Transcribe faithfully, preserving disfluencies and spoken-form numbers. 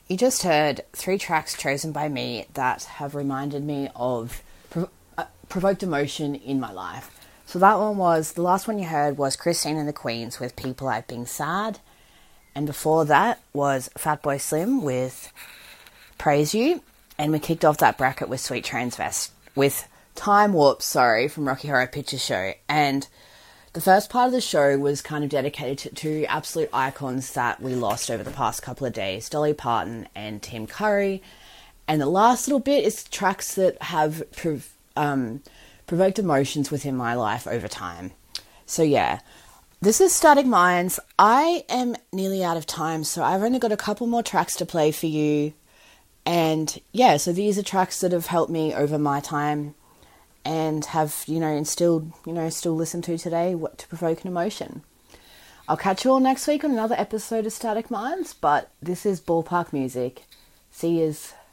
You just heard three tracks chosen by me that have reminded me of prov- uh, provoked emotion in my life. So that one was, the last one you heard was Christine and the Queens with People I've Been Sad. And before that was Fatboy Slim with Praise You. And we kicked off that bracket with Sweet Transvest, with Time Warp, sorry, from Rocky Horror Picture Show. And the first part of the show was kind of dedicated to two absolute icons that we lost over the past couple of days, Dolly Parton and Tim Curry. And the last little bit is tracks that have prov- um, provoked emotions within my life over time. So yeah, this is Static Minds. I am nearly out of time, so I've only got a couple more tracks to play for you. And yeah, so these are tracks that have helped me over my time and have, you know, instilled, you know, still listen to today what to provoke an emotion. I'll catch you all next week on another episode of Static Minds, but this is Ballpark Music. See yous.